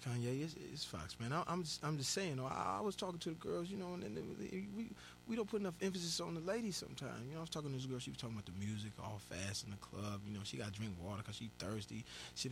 Kanye, it's Fox, man. I'm just saying. I was talking to the girls, and then we don't put enough emphasis on the ladies sometimes. I was talking to this girl. She was talking about the music, all fast in the club. She got to drink water because she thirsty. She